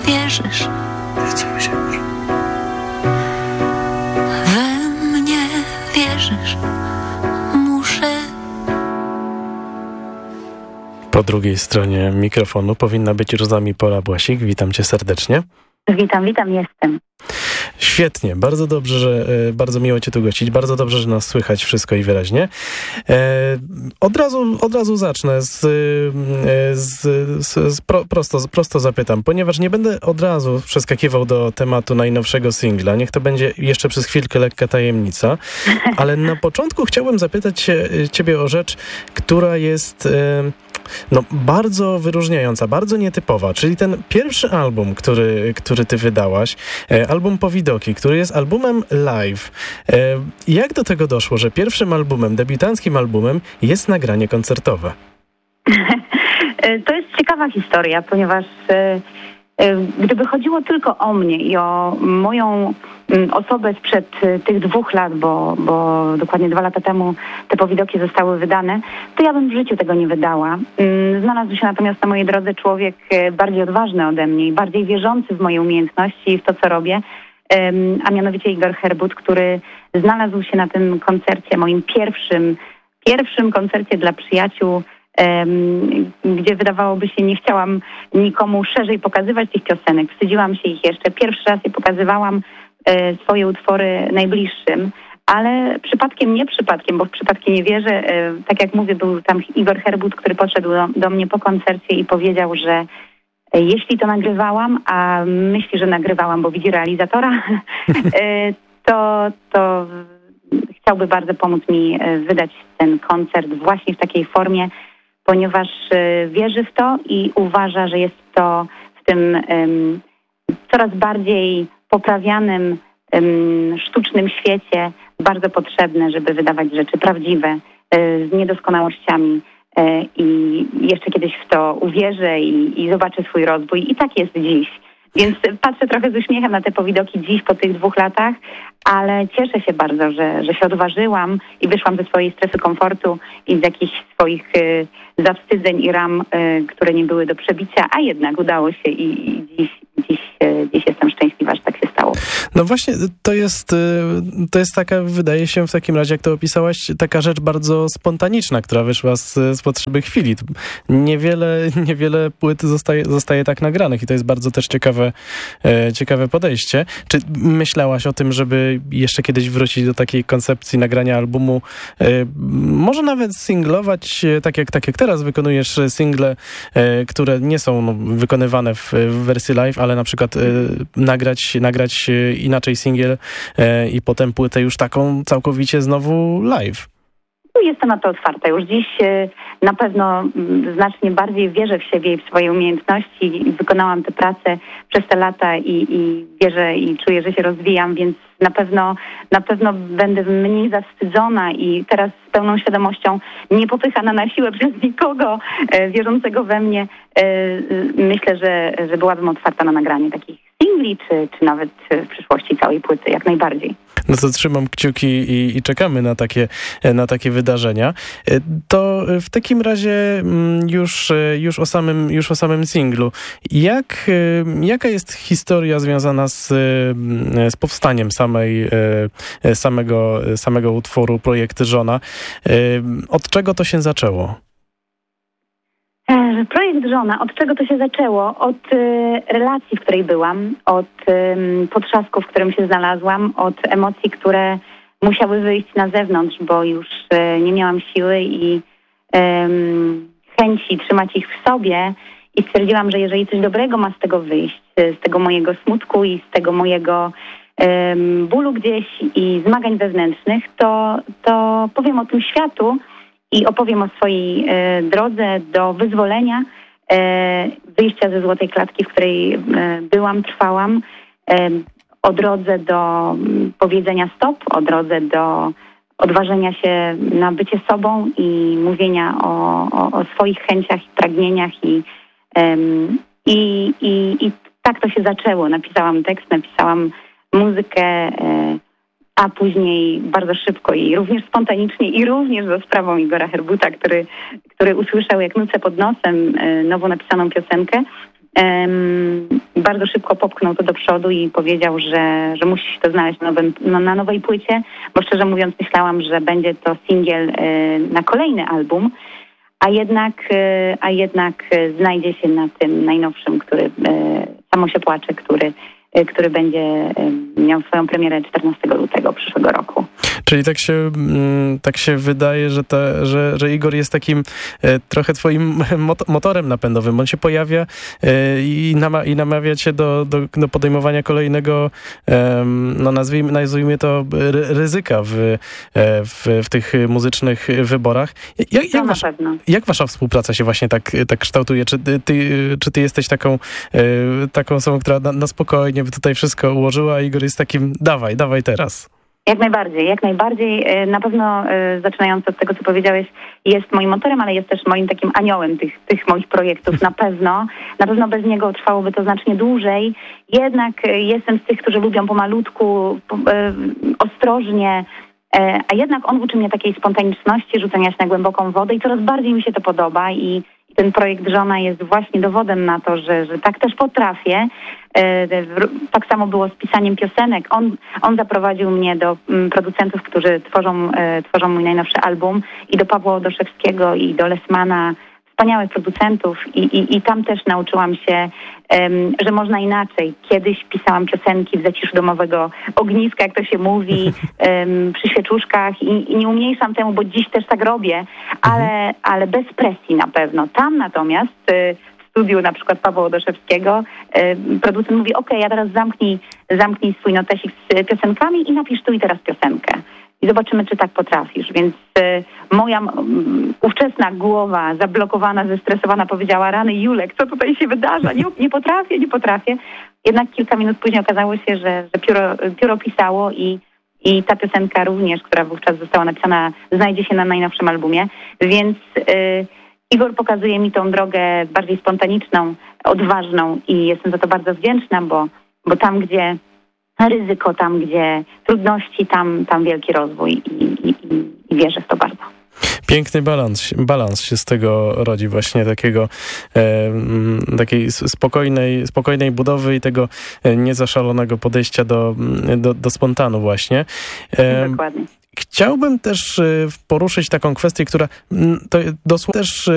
wierzysz. We mnie wierzysz. Muszę. Po drugiej stronie mikrofonu powinna być Róża Mipola-Błasik. Witam cię serdecznie. Witam, jestem. Świetnie, bardzo dobrze, bardzo miło cię tu gościć, bardzo dobrze, że nas słychać wszystko i wyraźnie. Od razu zacznę prosto zapytam, ponieważ nie będę od razu przeskakiwał do tematu najnowszego singla, niech to będzie jeszcze przez chwilkę lekka tajemnica, ale na początku chciałbym zapytać ciebie o rzecz, która jest bardzo wyróżniająca, bardzo nietypowa, czyli ten pierwszy album, który ty wydałaś, album Powidoki, który jest albumem live. Jak do tego doszło, że pierwszym albumem, debiutanckim albumem jest nagranie koncertowe? To jest ciekawa historia, ponieważ gdyby chodziło tylko o mnie i o moją osobę sprzed tych 2 lat, bo dokładnie 2 lata temu te Powidoki zostały wydane, to ja bym w życiu tego nie wydała. Znalazł się natomiast na mojej drodze człowiek bardziej odważny ode mnie i bardziej wierzący w moje umiejętności i w to, co robię, a mianowicie Igor Herbut, który znalazł się na tym koncercie, moim pierwszym koncercie dla przyjaciół, gdzie wydawałoby się, nie chciałam nikomu szerzej pokazywać tych piosenek. Wstydziłam się ich jeszcze. Pierwszy raz je pokazywałam, swoje utwory najbliższym, ale nie przypadkiem, bo w przypadki nie wierzę. Tak jak mówię, był tam Igor Herbut, który podszedł do mnie po koncercie i powiedział, że jeśli to nagrywałam, a myśli, że nagrywałam, bo widzi realizatora, to chciałby bardzo pomóc mi wydać ten koncert właśnie w takiej formie, ponieważ wierzy w to i uważa, że jest to w tym coraz bardziej poprawianym, sztucznym świecie bardzo potrzebne, żeby wydawać rzeczy prawdziwe, z niedoskonałościami. I jeszcze kiedyś w to uwierzę i zobaczę swój rozwój. I tak jest dziś. Więc patrzę trochę z uśmiechem na te Powidoki dziś po tych 2 latach, ale cieszę się bardzo, że się odważyłam i wyszłam ze swojej strefy komfortu i z jakichś swoich zawstydzeń i ram, które nie były do przebicia, a jednak udało się i dziś jestem szczęśliwa, że tak się stało. No właśnie, to jest taka, wydaje się w takim razie, jak to opisałaś, taka rzecz bardzo spontaniczna, która wyszła z potrzeby chwili. Niewiele płyt zostaje tak nagranych i to jest bardzo też ciekawe podejście. Czy myślałaś o tym, żeby jeszcze kiedyś wrócić do takiej koncepcji nagrania albumu, może nawet singlować, tak jak teraz wykonujesz single, które nie są wykonywane w wersji live, ale na przykład nagrać inaczej singiel i potem płytę już taką całkowicie znowu live? Jestem na to otwarta. Już dziś na pewno znacznie bardziej wierzę w siebie i w swoje umiejętności. Wykonałam tę pracę przez te lata i wierzę i czuję, że się rozwijam, więc na pewno będę mniej zawstydzona i teraz z pełną świadomością nie popychana na siłę przez nikogo wierzącego we mnie. Myślę, że byłabym otwarta na nagranie takich singli, czy nawet w przyszłości całej płyty, jak najbardziej. No to trzymam kciuki i czekamy na takie wydarzenia. To w takim razie już o samym singlu. Jaka jest historia związana z powstaniem samego utworu Projekt Żona? Od czego to się zaczęło? Projekt Żona, od czego to się zaczęło? Od relacji, w której byłam, od potrzasku, w którym się znalazłam, od emocji, które musiały wyjść na zewnątrz, bo już nie miałam siły i chęci trzymać ich w sobie i stwierdziłam, że jeżeli coś dobrego ma z tego wyjść, z tego mojego smutku i z tego mojego bólu gdzieś i zmagań wewnętrznych, to powiem o tym światu i opowiem o swojej drodze do wyzwolenia, wyjścia ze złotej klatki, w której trwałam, o drodze do powiedzenia stop, o drodze do odważenia się na bycie sobą i mówienia o swoich chęciach i pragnieniach i tak to się zaczęło. Napisałam tekst, napisałam muzykę, a później bardzo szybko i również spontanicznie i również za sprawą Igora Herbuta, który usłyszał, jak nucę pod nosem nowo napisaną piosenkę. bardzo szybko popchnął to do przodu i powiedział, że musi się to znaleźć na nowej płycie, bo szczerze mówiąc myślałam, że będzie to singiel na kolejny album, a jednak znajdzie się na tym najnowszym, który Samo się płacze, który będzie miał swoją premierę 14 lutego przyszłego roku. Czyli tak się wydaje, że Igor jest takim trochę twoim motorem napędowym. On się pojawia i namawia cię do podejmowania kolejnego, no nazwijmy to ryzyka w tych muzycznych wyborach. Jak wasza współpraca się właśnie tak kształtuje? Czy ty jesteś taką osobą, która na spokojnie by tutaj wszystko ułożyła, a Igor jest takim dawaj teraz? Jak najbardziej. Na pewno zaczynając od tego, co powiedziałeś, jest moim motorem, ale jest też moim takim aniołem tych moich projektów. Na pewno bez niego trwałoby to znacznie dłużej. Jednak jestem z tych, którzy lubią pomalutku, ostrożnie, a jednak on uczy mnie takiej spontaniczności, rzucenia się na głęboką wodę i coraz bardziej mi się to podoba i ten projekt Żona jest właśnie dowodem na to, że tak też potrafię. Tak samo było z pisaniem piosenek. On zaprowadził mnie do producentów, którzy tworzą mój najnowszy album i do Pawła Odoszewskiego i do Lesmana, wspaniałych producentów i tam też nauczyłam się, że można inaczej. Kiedyś pisałam piosenki w zaciszu domowego ogniska, jak to się mówi, przy świeczuszkach i nie umniejszam temu, bo dziś też tak robię, ale bez presji na pewno. Tam natomiast w studiu na przykład Pawła Odoszewskiego producent mówi, okej, a teraz zamknij swój notesik z piosenkami i napisz tu i teraz piosenkę. I zobaczymy, czy tak potrafisz. Więc moja ówczesna głowa, zablokowana, zestresowana, powiedziała, rany Julek, co tutaj się wydarza? Nie potrafię. Jednak kilka minut później okazało się, że pióro pisało i ta piosenka również, która wówczas została napisana, znajdzie się na najnowszym albumie. Więc Igor pokazuje mi tą drogę bardziej spontaniczną, odważną i jestem za to bardzo wdzięczna, bo tam, gdzie ryzyko, tam gdzie trudności, tam wielki rozwój i wierzę w to bardzo. Piękny balans się z tego rodzi, właśnie takiej spokojnej budowy i tego niezaszalonego podejścia do spontanu właśnie. Dokładnie. Chciałbym też poruszyć taką kwestię, która to dosłownie też